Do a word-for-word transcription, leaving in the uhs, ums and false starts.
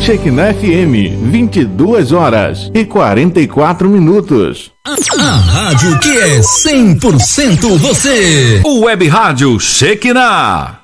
Shekinah F M, vinte e duas horas e quarenta e quatro minutos. A rádio que é cem por cento você. O Web Rádio Shekinah.